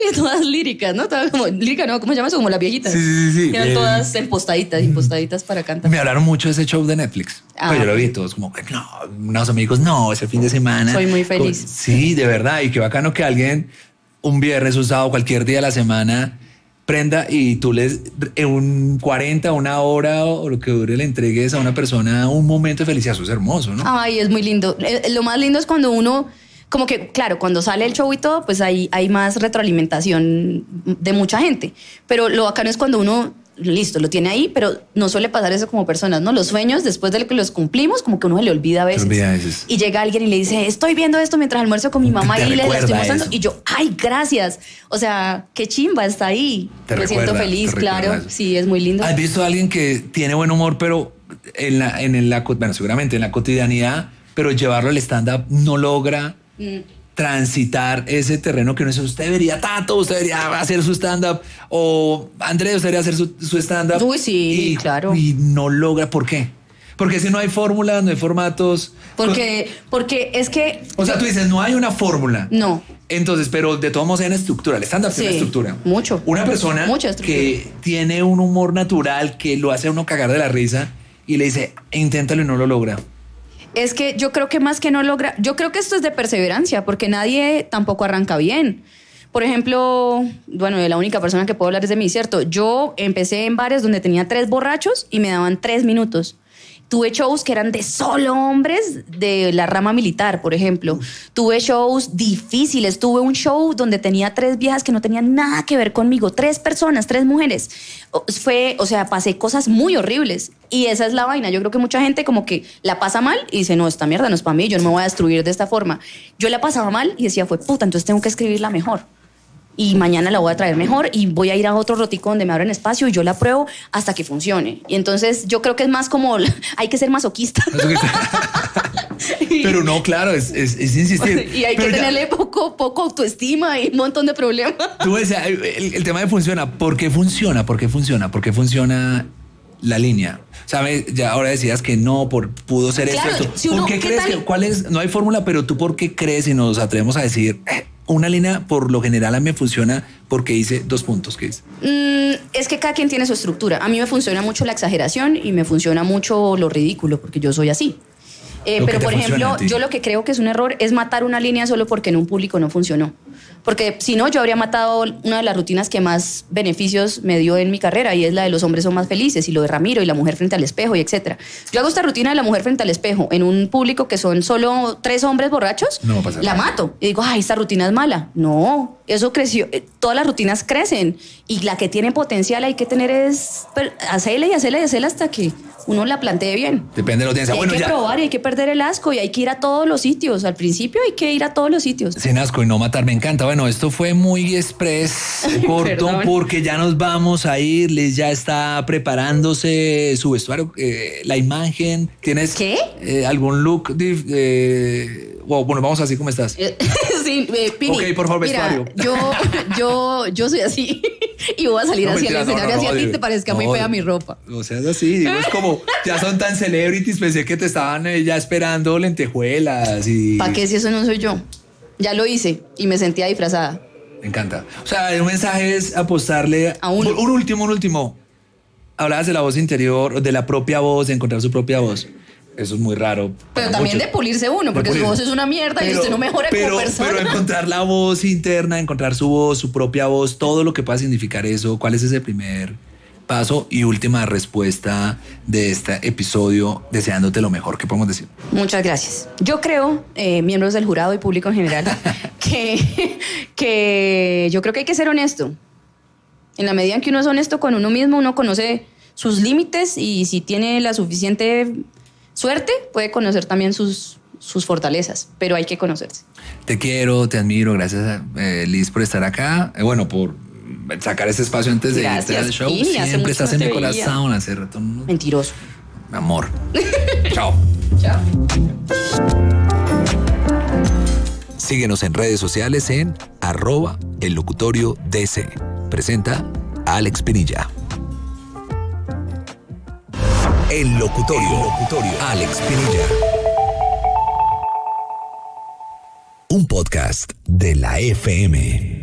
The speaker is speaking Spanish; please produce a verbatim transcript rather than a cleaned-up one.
Y todas líricas, ¿no? Todas como, lírica, ¿no? ¿Cómo se llama eso? Como las viejitas. Sí, sí, sí. Eran eh, todas empostaditas, impostaditas para cantar. Me hablaron mucho de ese show de Netflix. Ah. Pues yo lo vi todos como, no, unos amigos, no, ese fin de semana. Soy muy feliz. Con, sí, de verdad. Y qué bacano que alguien, un viernes, un sábado, cualquier día de la semana, prenda y tú les, en un cuarenta, una hora o lo que dure, le entregues a una persona un momento de felicidad. Eso es hermoso, ¿no? Ay, es muy lindo. Eh, Lo más lindo es cuando uno... Como que, claro, cuando sale el show y todo, pues hay, hay más retroalimentación de mucha gente. Pero lo bacano es cuando uno, listo, lo tiene ahí, pero no suele pasar eso como personas, ¿no? Los sueños, después de que los cumplimos, como que uno se le olvida a veces. olvida a veces. Y llega alguien y le dice, estoy viendo esto mientras almuerzo con mi mamá Te y le, le estoy mostrando. eso. Y yo, ay, gracias. O sea, qué chimba, está ahí. Te Me recuerda, siento feliz, te claro. recuerda. Sí, es muy lindo. ¿Has visto a alguien que tiene buen humor, pero en la, en la, bueno, seguramente en la cotidianidad, pero llevarlo al stand-up no logra mm. transitar ese terreno que no es usted debería, Tato, usted debería hacer su stand-up, o Andrés, usted debería hacer su, su stand-up? Uy, sí, y, claro. Y no logra, ¿por qué? Porque si no hay fórmulas, no hay formatos. Porque, porque es que... O sea, tú dices, no hay una fórmula. No. Entonces, pero de todos modos hay una estructura. El stand-up Sí, tiene una estructura. mucho. Una persona Mucha estructura. que tiene un humor natural que lo hace a uno cagar de la risa y le dice, inténtalo y no lo logra. Es que yo creo que más que no logra, yo creo que esto es de perseverancia, porque nadie tampoco arranca bien. Por ejemplo, bueno, la única persona que puedo hablar es de mí, ¿cierto? Yo empecé en bares donde tenía tres borrachos y me daban tres minutos. Tuve shows que eran de solo hombres de la rama militar, por ejemplo. Tuve shows difíciles. Tuve un show donde tenía tres viejas que no tenían nada que ver conmigo. Tres personas, tres mujeres. Fue, o sea, pasé cosas muy horribles. Y esa es la vaina. Yo creo que mucha gente como que la pasa mal y dice, no, esta mierda no es para mí, yo no me voy a destruir de esta forma. Yo la pasaba mal y decía, fue puta, entonces tengo que escribirla mejor. Y mañana la voy a traer mejor y voy a ir a otro rotico donde me abren espacio y yo la pruebo hasta que funcione. Y entonces yo creo que es más como hay que ser masoquista. Pero no, claro, es, es, es insistir. Y hay Pero que ya, tenerle poco, poco autoestima y un montón de problemas. Tú ves, el, el tema de funciona. ¿Por qué funciona? ¿Por qué funciona? ¿Por qué funciona la línea? ¿Sabes? Ya ahora decías que no, por, pudo ser Claro, esto. esto. si uno, ¿Por qué, ¿qué crees tal? que cuál es? No hay fórmula, pero tú ¿por qué crees y nos atrevemos a decir eh, una línea por lo general a mí me funciona porque hice dos puntos? ¿Qué dice? Mm, es que cada quien tiene su estructura. A mí me funciona mucho la exageración y me funciona mucho lo ridículo porque yo soy así. Eh, pero, por ejemplo, yo lo que creo que es un error es matar una línea solo porque en un público no funcionó. Porque si no, yo habría matado una de las rutinas que más beneficios me dio en mi carrera y es la de los hombres son más felices y lo de Ramiro y la mujer frente al espejo y etcétera. Yo hago esta rutina de la mujer frente al espejo en un público que son solo tres hombres borrachos, no pasa la nada. mato y digo, ay, esta rutina es mala. No, eso creció. Todas las rutinas crecen y la que tiene potencial hay que tener es hacerla y hacerla y hacerla hasta que uno la plantee bien. Depende de la audiencia. Y hay Bueno, que ya. probar y hay que perder el asco y hay que ir a todos los sitios. Al principio hay que ir a todos los sitios. Sin asco y no matar, me encanta. Bueno, esto fue muy express, corto, Perdón. porque ya nos vamos a ir. Liz ya está preparándose su vestuario, eh, la imagen. ¿Tienes ¿Qué? eh, algún look? dif- Eh, wow, bueno, vamos así como estás. Sí, eh, Pini, Ok, por favor, mira, vestuario. yo, yo, yo soy así y voy a salir No, así mentira, al no, escenario no, así no, a ti digo, te parezca muy no, fea mi ropa. O sea, es así, digo, es como, ya son tan celebrities, pensé que te estaban eh, ya esperando lentejuelas y... ¿Para qué si eso no soy yo? Ya lo hice y me sentía disfrazada. Me encanta. O sea, el mensaje es apostarle A uno. Un último, un último. Hablabas de la voz interior, de la propia voz, de encontrar su propia voz. Eso es muy raro. Pero para también muchos. de pulirse uno, porque De su pulirse. voz es una mierda y Pero- usted no mejora pero, como persona. Pero encontrar la voz interna, encontrar su voz, su propia voz, todo lo que pueda significar eso. ¿Cuál es ese primer paso y última respuesta de este episodio? Deseándote lo mejor. ¿Qué podemos decir? Muchas gracias. Yo creo, eh, miembros del jurado y público en general, que, que yo creo que hay que ser honesto. En la medida en que uno es honesto con uno mismo, uno conoce sus límites y si tiene la suficiente suerte, puede conocer también sus, sus fortalezas, pero hay que conocerse. Te quiero, te admiro. Gracias, eh, Liz, por estar acá. Eh, bueno, por sacar este espacio antes de irte Gracias, al show. Pini, hace Siempre mucho estás no en te mi veía. corazón. Hace rato. no- Mentiroso. Amor. Chao. Chao. Síguenos en redes sociales en arroba el locutorio D C. Presenta Alex Pinilla. El locutorio. El locutorio. Alex Pinilla. Un podcast de la F M.